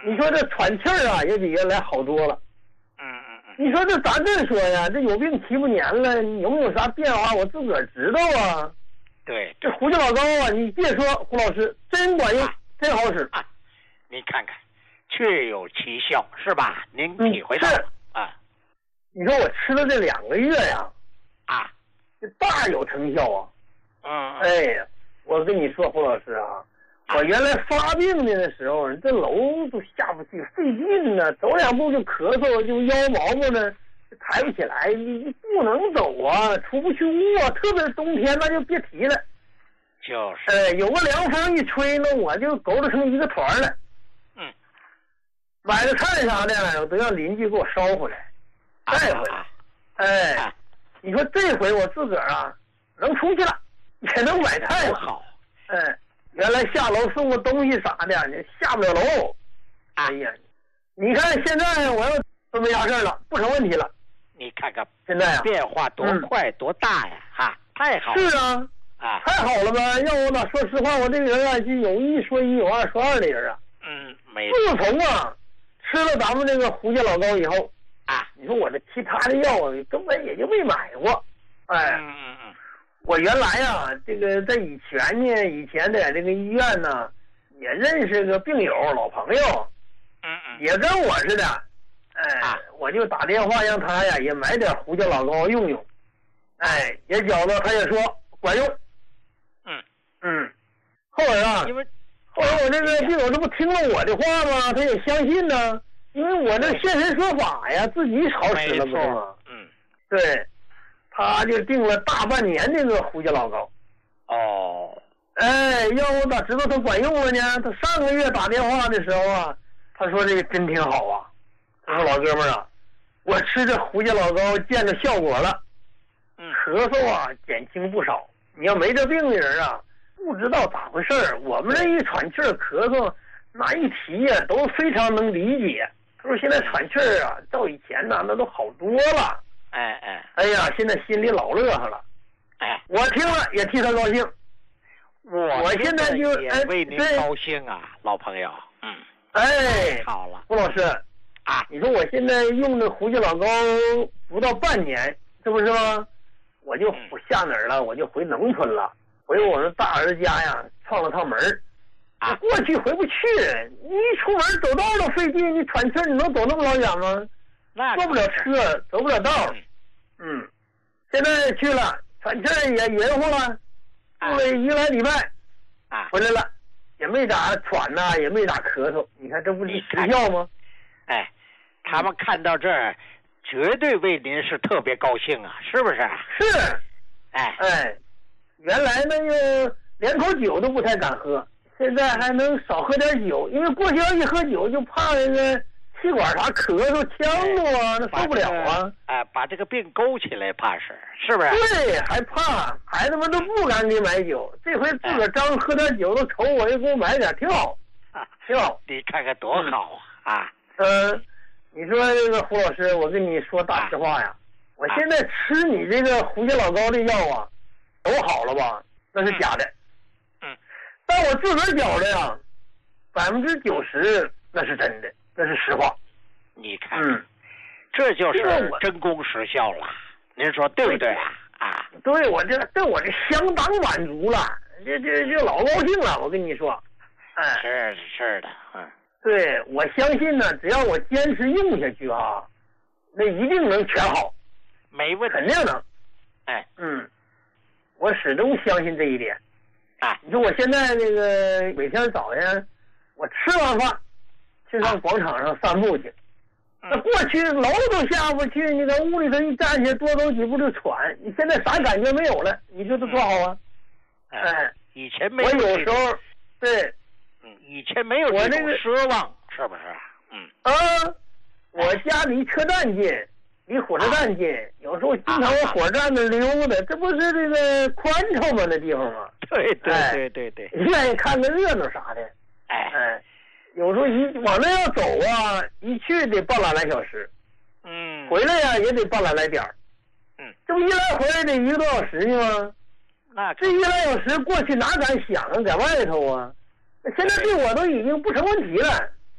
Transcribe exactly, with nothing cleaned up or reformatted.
你说这喘气儿啊，也比原来好多了。 嗯嗯嗯。 你说这咱这说呀，这有病七八年了，有没有啥变化？我自个儿知道啊。 对， 这胡椒老膏啊，你别说，胡老师真管用，啊、真好使啊！您看看，确有其效，是吧？您体会到、 嗯、 啊？ 你说我吃了这两个月呀， 啊， 这大有成效啊！ 嗯， 哎呀，我跟你说，胡老师啊，我原来发病的时候，这楼都下不去，费劲呢，走两步就咳嗽，就腰毛毛呢。抬不起来，你不能走啊，出不去屋啊，特别是冬天那就别提了。 就是， 呃，有个凉风一吹呢，我就勾搭成一个团了。 嗯， 买的菜啥的，我都让邻居给我捎回来，带回来。 啊、 哎、啊，你说这回我自个儿啊，能出去了，也能买菜了。 好。 哎，原来下楼送个东西啥的，你下不了楼。 哎呀，你看现在我要都没啥事了，不成问题了。 你看看现在啊， 变化多快、嗯、多大呀！哈，太好了。 是啊， 啊， 太好了吧？要我咋说实话，我这个人啊，就有一说一，有二说二的人啊。 嗯，没。 自从啊吃了咱们这个胡椒老膏以后啊， 你说我这其他的药啊，根本也就没买过。哎， 嗯嗯嗯， 我原来啊，这个在以前呢，以前在这个医院呢，也认识个病友老朋友， 嗯嗯， 也跟我似的。哎、啊，我就打电话让他呀也买点胡椒老膏用用，哎，也觉得他也说管用。 嗯嗯，后来啊， 因为后来我这个病友这不听了我的话吗？他也相信呢，因为我这现身说法呀，自己好使了不是吗？ 嗯， 对，他就订了大半年这个胡椒老膏。 哦， 哎，要我咋知道他管用了呢？他上个月打电话的时候啊，他说这个真挺好啊。他说老哥们儿啊，我吃这胡椒老膏见着效果了， 嗯， 咳嗽啊减轻不少。你要没这病的人啊，不知道咋回事儿。我们这一喘气儿咳嗽，那一提呀、啊、都非常能理解。他说现在喘气儿啊，照以前呢那都好多了。 哎哎， 哎呀，现在心里老乐呵了。 哎， 我听了也替他高兴。 我我现在就也为您高兴啊，老朋友。嗯， 哎， 好了， 胡老师。啊，你说我现在用的胡椒老膏不到半年，是不是吗？我就下哪儿了？我就回农村了，回我们大儿家呀，串了趟门儿。啊，过去回不去，你一出门走道都费劲，你喘气儿，你能走那么老远吗？ 那坐不了车，走不了道。嗯，现在去了，喘气儿也匀乎了，住了一个来礼拜， 啊， 回来了，也没咋喘呐、啊，也没咋咳嗽。你看这不是实效吗？ 哎，他们看到这儿，绝对为您是特别高兴啊，是不是？ 是， 哎哎，原来那个连口酒都不太敢喝，现在还能少喝点酒，因为过去要一喝酒就怕那个气管啥咳嗽呛着啊，那受不了啊。 哎、呃，把这个病勾起来，怕是，是不是？ 对，还怕，孩子们都不敢给买酒，这回自个儿张喝点酒都瞅我，又给我买点，挺好，挺好。 你看看多好啊！啊。 呃，你说这个胡老师，我跟你说大实话呀，啊、我现在吃你这个胡椒老膏的药啊，都好了吧？那是假的。 嗯。嗯但我自个儿觉得呀，百分之九十那是真的，那是实话。 你看， 嗯， 这就是真功实效了。您说对不对啊？啊， 对，我这对我这相当满足了，这这这老高兴了，我跟你说。哎， 是是的，嗯。 对，我相信呢，只要我坚持用下去啊，那一定能全好， 没问题， 肯定能。 哎， 嗯，我始终相信这一点。 啊， 你说我现在这个每天早晨，我吃完饭去上广场上散步去，那、啊、过去楼都下不去，你在屋里头一站起，多走几步就喘，你现在啥感觉没有了？你说这多好啊！ 哎，哎以前没有。我有时候对。 嗯，以前没有这种奢望，是不是？嗯啊，我家离车站近，离火车站近，啊、有时候经常往火车站那溜达，这不是这个宽敞吗？那地方吗？ 对对对对对， 愿意看个热闹啥的。 哎哎，有时候一往那要走啊，一去得半拉来小时， 嗯， 回来呀、啊、也得半拉来点儿， 嗯， 这不一来回来得一个多小时呢吗？ 那这一来小时过去哪敢想啊，在外头啊。现在对我都已经不成问题了。